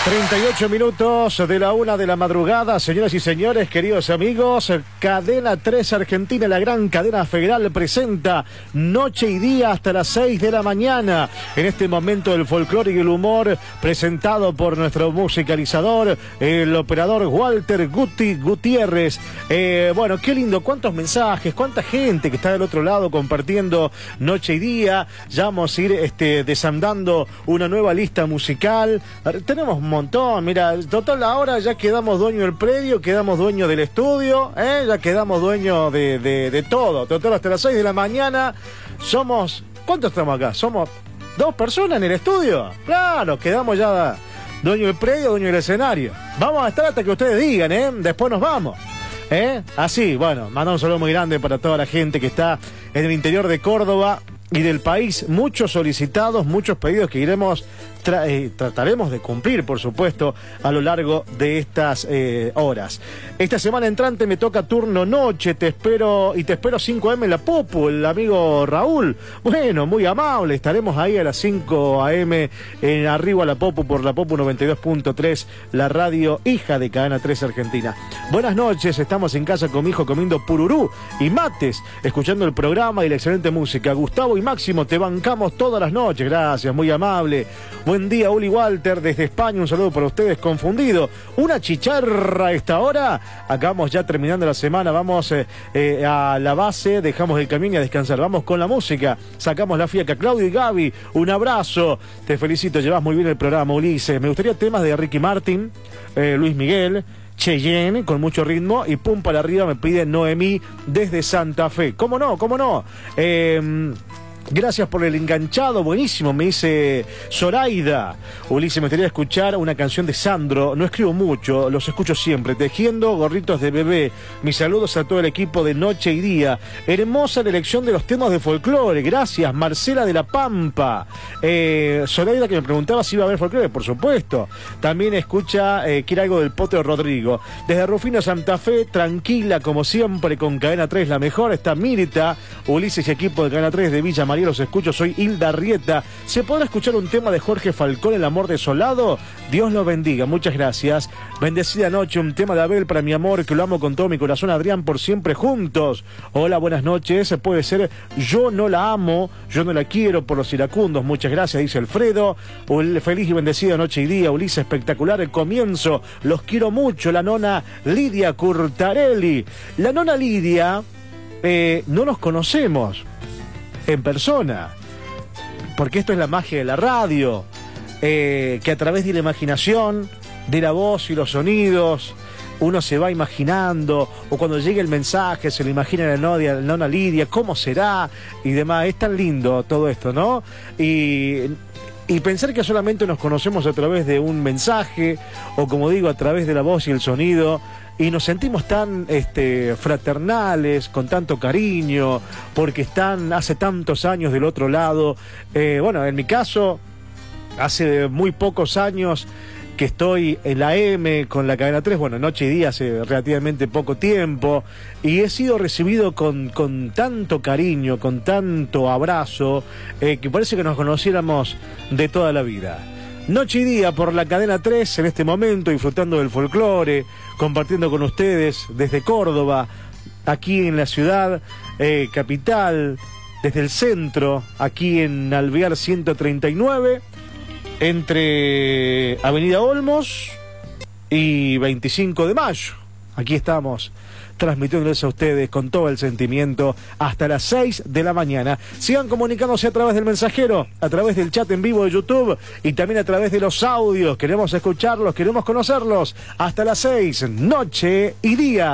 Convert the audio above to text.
38 minutos de la 1 de la madrugada, señoras y señores, queridos amigos. Cadena 3 Argentina, la gran cadena federal, presenta Noche y Día hasta las 6 de la mañana. En este momento el folclore y el humor, presentado por nuestro musicalizador, el operador Walter Gutiérrez. Bueno, qué lindo, cuántos mensajes, cuánta gente que está del otro lado compartiendo Noche y Día. Ya vamos a ir desandando una nueva lista musical. Tenemos un montón, mira, total, ahora ya quedamos dueños del predio, quedamos dueños del estudio, ya quedamos dueños de todo. Total, hasta las 6 de la mañana somos, ¿cuántos estamos acá? Somos 2 personas en el estudio. Claro, quedamos ya dueños del predio, dueños del escenario. Vamos a estar hasta que ustedes digan, después nos vamos. Así, bueno, mando un saludo muy grande para toda la gente que está en el interior de Córdoba y del país. Muchos solicitados, muchos pedidos que iremos trataremos de cumplir, por supuesto, a lo largo de estas horas. Esta semana entrante me toca turno noche, te espero 5 AM en la Popu, el amigo Raúl. Bueno, muy amable, estaremos ahí a las 5 AM en arriba a la Popu, por la Popu 92.3, la radio hija de Cadena 3 Argentina. Buenas noches, estamos en casa con mi hijo comiendo pururú y mates, escuchando el programa y la excelente música. Gustavo y Máximo, te bancamos todas las noches, gracias, muy amable. Buen día, Uli Walter, desde España, un saludo para ustedes, confundido. Una chicharra a esta hora. Acabamos ya terminando la semana, vamos a la base, dejamos el camión y a descansar. Vamos con la música, sacamos la fiaca. Claudio y Gaby, un abrazo. Te felicito, llevas muy bien el programa, Ulises. Me gustaría temas de Ricky Martin, Luis Miguel, Cheyenne, con mucho ritmo, y pum para arriba me pide Noemí desde Santa Fe. ¿Cómo no? ¿Cómo no? Gracias por el enganchado, buenísimo, me dice Zoraida. Ulises, me gustaría escuchar una canción de Sandro. No escribo mucho, los escucho siempre. Tejiendo gorritos de bebé. Mis saludos a todo el equipo de Noche y Día. Hermosa la elección de los temas de folclore. Gracias, Marcela de la Pampa. Zoraida, que me preguntaba si iba a haber folclore, por supuesto. También escucha, quiere algo del Potro Rodrigo. Desde Rufino, Santa Fe, tranquila como siempre, con Cadena 3, la mejor. Está Mirta, Ulises y equipo de Cadena 3 de Villa María. Los escucho, soy Hilda Rieta. ¿Se podrá escuchar un tema de Jorge Falcón, El amor desolado? Dios lo bendiga, muchas gracias. Bendecida noche, un tema de Abel para mi amor, que lo amo con todo mi corazón, Adrián, por siempre juntos. Hola, buenas noches. Puede ser Yo no la amo, yo no la quiero, por los iracundos. Muchas gracias, dice Alfredo. Feliz y bendecida noche y día, Ulises, espectacular el comienzo. Los quiero mucho, la nona Lidia Curtarelli. La nona Lidia, no nos conocemos en persona, porque esto es la magia de la radio, que a través de la imaginación, de la voz y los sonidos, uno se va imaginando, o cuando llegue el mensaje se lo imagina la nona Lidia, cómo será y demás. Es tan lindo todo esto, ¿no? Y pensar que solamente nos conocemos a través de un mensaje, o como digo, a través de la voz y el sonido, y nos sentimos tan fraternales, con tanto cariño, porque están hace tantos años del otro lado. Bueno, en mi caso, hace muy pocos años que estoy en la M con la Cadena 3, bueno, Noche y Día hace relativamente poco tiempo, y he sido recibido con tanto cariño, con tanto abrazo, que parece que nos conociéramos de toda la vida. Noche y Día por la Cadena 3, en este momento disfrutando del folclore, compartiendo con ustedes desde Córdoba, aquí en la ciudad capital, desde el centro, aquí en Alvear 139, entre Avenida Olmos y 25 de Mayo. Aquí estamos, transmitiéndoles a ustedes con todo el sentimiento hasta las 6 de la mañana. Sigan comunicándose a través del mensajero, a través del chat en vivo de YouTube y también a través de los audios. Queremos escucharlos, queremos conocerlos. Hasta las 6, Noche y Día.